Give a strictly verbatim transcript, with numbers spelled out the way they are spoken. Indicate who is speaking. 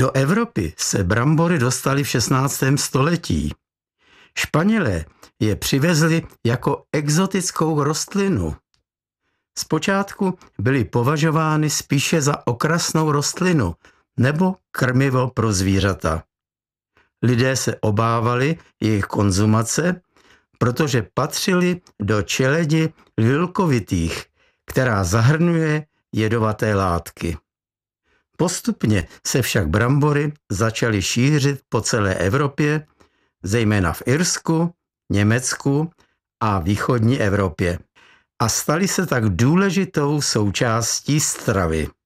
Speaker 1: Do Evropy se brambory dostaly v šestnáctém století. Španělé je přivezli jako exotickou rostlinu. Zpočátku byly považovány spíše za okrasnou rostlinu nebo krmivo pro zvířata. Lidé se obávali jejich konzumace, protože patřili do čeledi lilkovitých, která zahrnuje jedovaté látky. Postupně se však brambory začaly šířit po celé Evropě, zejména v Irsku, Německu a východní Evropě, a staly se tak důležitou součástí stravy.